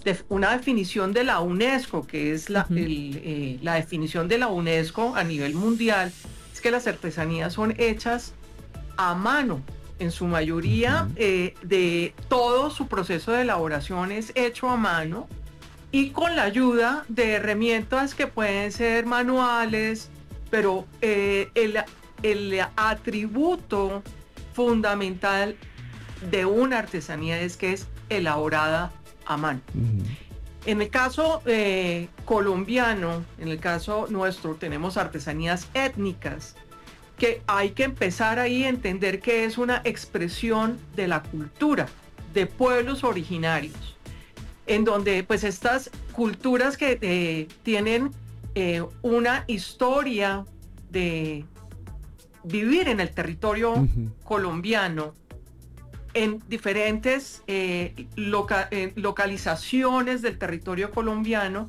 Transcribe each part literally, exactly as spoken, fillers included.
de, una definición de la UNESCO, que es la, Ujú. el, eh, la definición de la UNESCO a nivel mundial, es que las artesanías son hechas a mano. En su mayoría, Ujú. eh, de todo su proceso de elaboración es hecho a mano y con la ayuda de herramientas que pueden ser manuales, pero eh, el, el atributo fundamental de una artesanía es que es elaborada a mano. Ujú. En el caso eh, colombiano, en el caso nuestro, tenemos artesanías étnicas, que hay que empezar ahí a entender que es una expresión de la cultura de pueblos originarios, en donde pues estas culturas que eh, tienen eh, una historia de vivir en el territorio Ujú. colombiano, en diferentes eh, loca eh, localizaciones del territorio colombiano,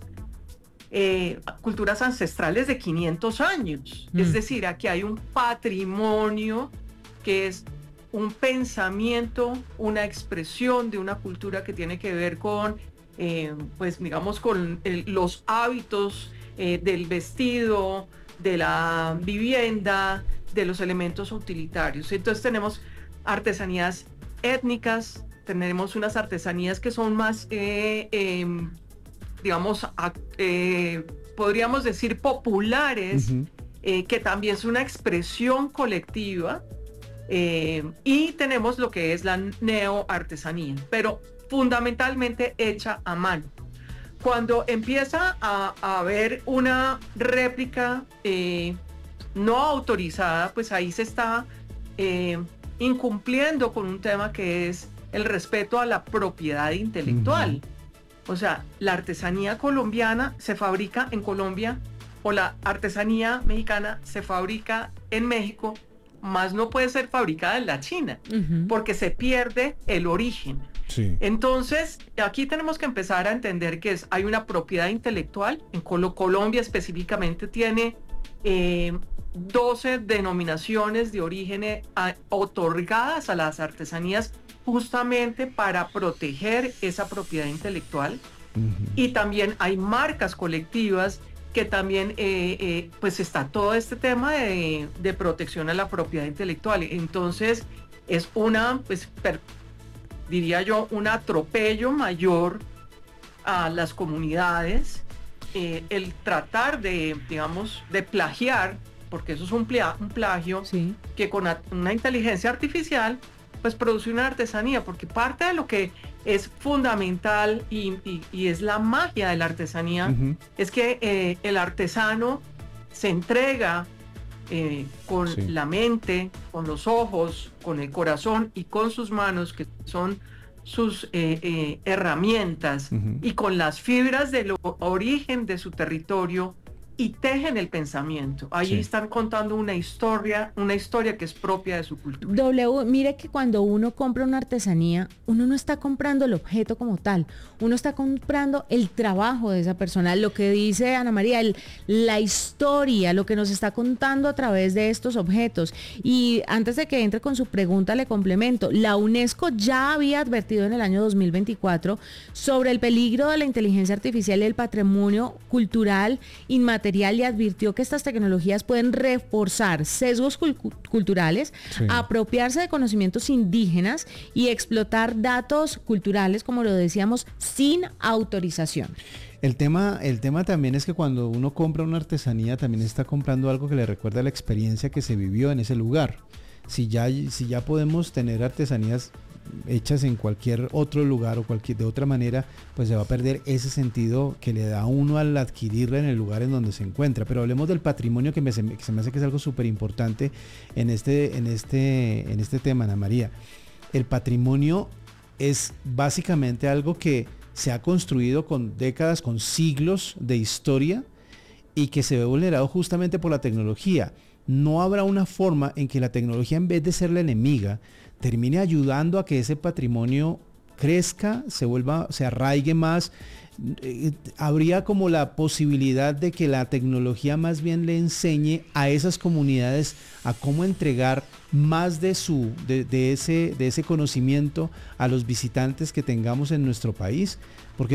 eh, culturas ancestrales de quinientos años. Mm. Es decir, aquí hay un patrimonio que es un pensamiento, una expresión de una cultura que tiene que ver con, eh, pues digamos, con el, los hábitos eh, del vestido, de la vivienda, de los elementos utilitarios. Entonces tenemos artesanías étnicas, tenemos unas artesanías que son más, eh, eh, digamos, a, eh, podríamos decir populares, Ujú. eh, que también es una expresión colectiva, eh, y tenemos lo que es la neoartesanía, pero fundamentalmente hecha a mano. Cuando empieza a, a haber una réplica eh, no autorizada, pues ahí se está eh, incumpliendo con un tema que es el respeto a la propiedad intelectual. Ujú. O sea, la artesanía colombiana se fabrica en Colombia o la artesanía mexicana se fabrica en México, más no puede ser fabricada en la China, Ujú. porque se pierde el origen. Sí. Entonces, aquí tenemos que empezar a entender que es, hay una propiedad intelectual. En Colo- Colombia específicamente tiene eh, doce denominaciones de origen eh, a- otorgadas a las artesanías justamente para proteger esa propiedad intelectual. Ujú. Y también hay marcas colectivas que también, eh, eh, pues está todo este tema de, de protección a la propiedad intelectual. Entonces, es una, pues, per- diría yo, un atropello mayor a las comunidades, eh, el tratar de, digamos, de plagiar, porque eso es un, pla- un plagio, Sí. que con a- una inteligencia artificial, pues produce una artesanía, porque parte de lo que es fundamental y, y- y es la magia de la artesanía, Ujú. es que eh, el artesano se entrega eh, con Sí. la mente, con los ojos, con el corazón y con sus manos, que son sus eh, eh, herramientas, Ujú. y con las fibras del o- origen de su territorio, y tejen el pensamiento. Allí Sí. están contando una historia, una historia que es propia de su cultura. W, mire que cuando uno compra una artesanía, uno no está comprando el objeto como tal, uno está comprando el trabajo de esa persona, lo que dice Ana María, el- la historia, lo que nos está contando a través de estos objetos. Y antes de que entre con su pregunta, le complemento, la UNESCO ya había advertido en el año dos mil veinticuatro sobre el peligro de la inteligencia artificial y el patrimonio cultural inmaterial, y advirtió que estas tecnologías pueden reforzar sesgos cul- culturales, Sí. apropiarse de conocimientos indígenas y explotar datos culturales, como lo decíamos, sin autorización. El tema, el tema también es que cuando uno compra una artesanía también está comprando algo que le recuerda la experiencia que se vivió en ese lugar. Si ya, si ya podemos tener artesanías hechas en cualquier otro lugar o cualquier de otra manera, pues se va a perder ese sentido que le da a uno al adquirirla en el lugar en donde se encuentra. Pero hablemos del patrimonio, que, me, que se me hace que es algo súper importante en este, en, este, en este tema, Ana María. El patrimonio es básicamente algo que se ha construido con décadas, con siglos de historia, y que se ve vulnerado justamente por la tecnología. No habrá una forma en que la tecnología, en vez de ser la enemiga, termine ayudando a que ese patrimonio crezca, se vuelva, se arraigue más. Eh, habría como la posibilidad de que la tecnología más bien le enseñe a esas comunidades a cómo entregar más de su de, de ese de ese conocimiento a los visitantes que tengamos en nuestro país, porque